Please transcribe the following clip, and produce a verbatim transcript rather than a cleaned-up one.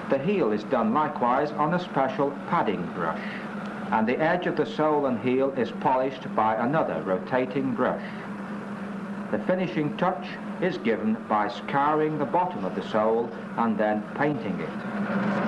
The heel is done likewise on a special padding brush, and the edge of the sole and heel is polished by another rotating brush. The finishing touch is given by scouring the bottom of the sole and then painting it.